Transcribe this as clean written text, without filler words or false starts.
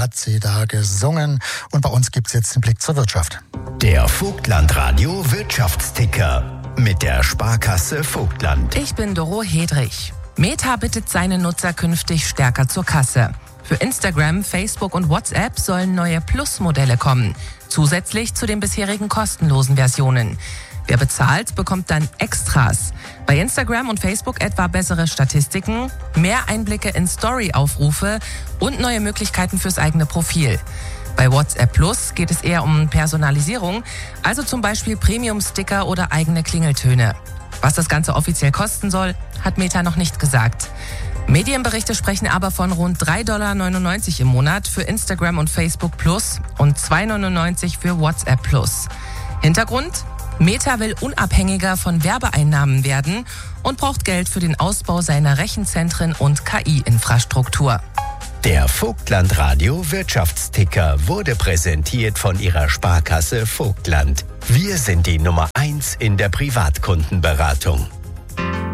hat sie da gesungen. Und bei uns gibt es jetzt den Blick zur Wirtschaft. Der Vogtland-Radio Wirtschaftsticker mit der Sparkasse Vogtland. Ich bin Doro Hedrich. Meta bittet seine Nutzer künftig stärker zur Kasse. Für Instagram, Facebook und WhatsApp sollen neue Plus-Modelle kommen, zusätzlich zu den bisherigen kostenlosen Versionen. Wer bezahlt, bekommt dann Extras. Bei Instagram und Facebook etwa bessere Statistiken, mehr Einblicke in Story-Aufrufe und neue Möglichkeiten fürs eigene Profil. Bei WhatsApp Plus geht es eher um Personalisierung, also zum Beispiel Premium-Sticker oder eigene Klingeltöne. Was das Ganze offiziell kosten soll, hat Meta noch nicht gesagt. Medienberichte sprechen aber von rund $3,99 im Monat für Instagram und Facebook Plus und $2,99 für WhatsApp Plus. Hintergrund? Meta will unabhängiger von Werbeeinnahmen werden und braucht Geld für den Ausbau seiner Rechenzentren und KI-Infrastruktur. Der Vogtland-Radio Wirtschaftsticker wurde präsentiert von Ihrer Sparkasse Vogtland. Wir sind die Nummer 1 in der Privatkundenberatung.